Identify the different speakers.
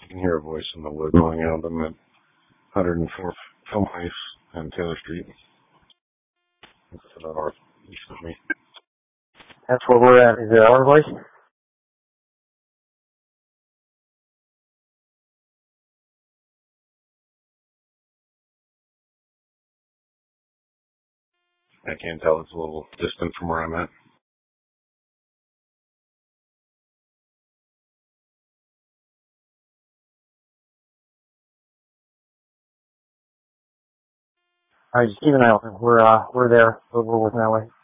Speaker 1: You can hear a voice in the wood going out of them at 104th Film Heights and Taylor Street. It's to the northeast of me.
Speaker 2: That's where we're at. Is it our voice?
Speaker 1: I can't tell. It's a little distant from where I'm at.
Speaker 2: All right, just keep an eye open. We're there. We're working that way.